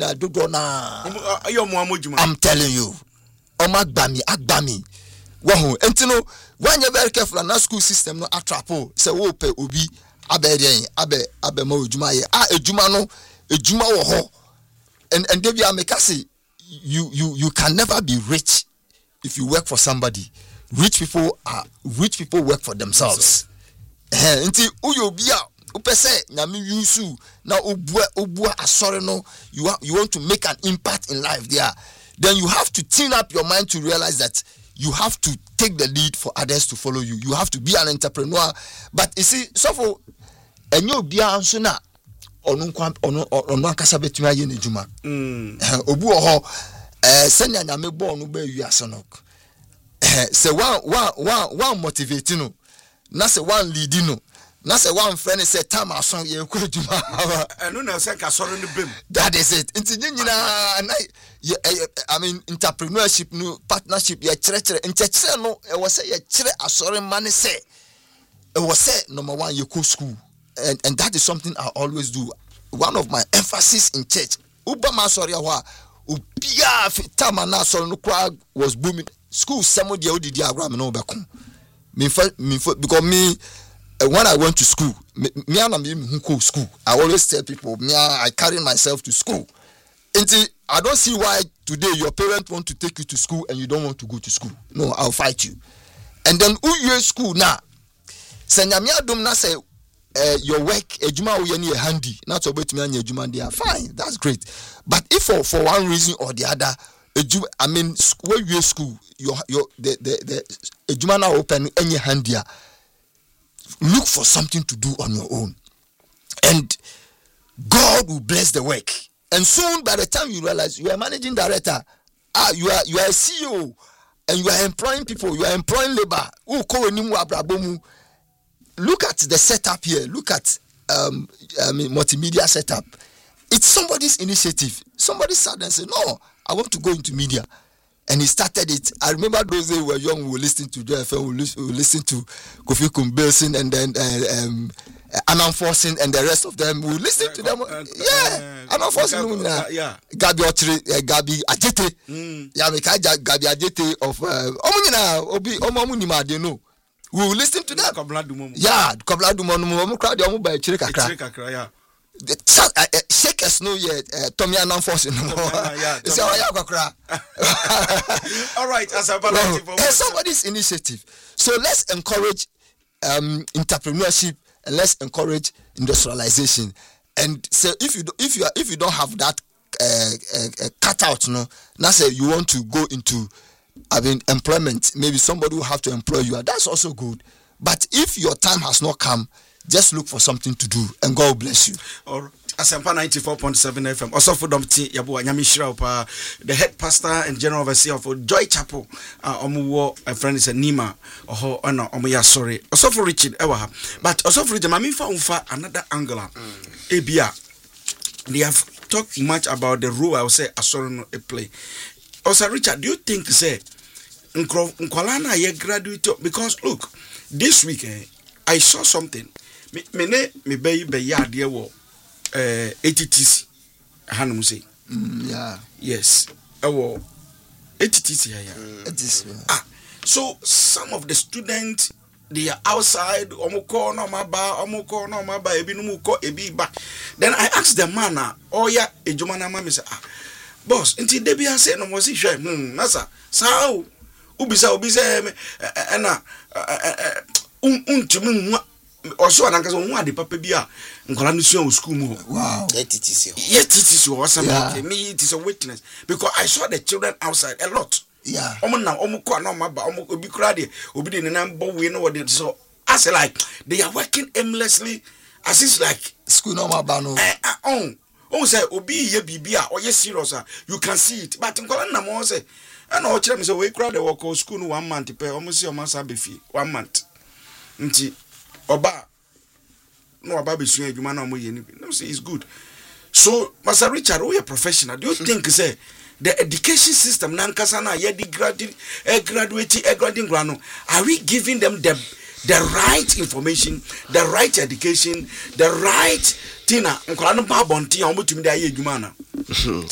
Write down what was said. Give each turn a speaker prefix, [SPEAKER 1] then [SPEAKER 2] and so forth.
[SPEAKER 1] nyina dodo na I'm telling you agbami wahu entino when you very careful na school system no atrapo say wo pe obi abeden abe ma ojuma ye ejuma no ejuma wo ho and they be make say you can never be rich if you work for somebody. Rich people work for themselves. Nti uyo bia upese nyame yusu na obua asore no you want to make an impact in life there, then you have to tune up your mind to realize that you have to take the lead for others to follow you. You have to be an entrepreneur. But you see, so for enyo bia anso na onu akasa betumi aye na juma obu ho senya nyame bo no ba wiase no say one motivating no na say one leading no na say one friend say time aso ye ko juma
[SPEAKER 2] eno na say ka soro no bem.
[SPEAKER 1] That is it. Nti nyina I mean entrepreneurship no partnership ye kire nche no e wo say ye kire asore man say e wo say number 1 ye go school. And that is something I always do. One of my emphasis in church, Ubama sorry wa ubia fitama na so no was booming. School some dia odi diagram no bekom. Because me when I went to school, me and me who go school. I always tell people, me I carry myself to school. And I don't see why today your parents want to take you to school and you don't want to go to school. No, I'll fight you. And then who you school now? Senyamia dum na say your work ejuma wo ye na handy na to betumi anya ejuma dey fine, that's great. But if for one reason or the other I mean when you school your the ejuma na open any handy, look for something to do on your own and God will bless the work. And soon by the time you realize you are managing director, you are a CEO and you are employing people, you are employing labor. Look at the setup here. Look at multimedia setup. It's somebody's initiative. Somebody sat and said, "No, I want to go into media," and he started it. I remember those days we were young. We were listening to Joy FM. We listen to Kofi Kumbelsin and then Anan Forsin and the rest of them. We listen to them. Anan Forsin. Gabi Otri, Gabi Ajete. Gabi Ajete of Obi Omamunima. They know. We will listen to them. Yeah, Kobla Dumono crowd the by Chirikakra. Yeah. The shakers no yet Tommy Anan Forsin. It's
[SPEAKER 2] all right, as
[SPEAKER 1] somebody's initiative. So let's encourage entrepreneurship and let's encourage industrialization. And so if you don't have that cutout, no, now say you want to go into employment, maybe somebody will have to employ you. That's also good. But if your time has not come, just look for something to do, and God will bless you.
[SPEAKER 2] All right. Asempa 94.7 FM. Also for Domti Yabu Anyamishira, the head pastor and general overseer of Joy Chapel. Omuwo a friend is a Nima or no Omuya sorry. Also for Richard Ewaha. But also for Richard Mamifa Unfa another angle. Abia. They have talked much about the role I would say Asorno a play. Also Richard, do you think say Nkwalana ye graduate? Because look, this week I saw something. Me be ya dear wo. ATTC Hanum say
[SPEAKER 1] yeah,
[SPEAKER 2] yes, ATTC so some of the students they are outside omoko no maba ebi no muko ebi ba. Then I asked the man oh yeah ejuma na mama say boss nti de bia say no mo si hwe nasa sao ubi say na untumi also anankasa won ade papa bia nkola no sua school mu.
[SPEAKER 1] Wow.
[SPEAKER 2] TTC was something. Me it is a witness because I saw the children outside a lot.
[SPEAKER 1] Yeah.
[SPEAKER 2] Omo ko na omo ba omo obi kura de obi de nenam bo we no what so as like they are working aimlessly as it's like
[SPEAKER 1] school no ma ba no.
[SPEAKER 2] Say obi ye bibia or yes serious you can see it but nkola na mo say and o kire me say we kura de work school no 1 month pe omo see omo sa be fi 1 month. Nti Oba no Oba be sua adwuma na omoye ni no say it's good. So Master Richard, we are professional. Do you think say the education system nankasa na ye graduating grano, are we giving them the right information, the right education, the right thing? Nkola no ba bonti a omotumi da ye adwuma na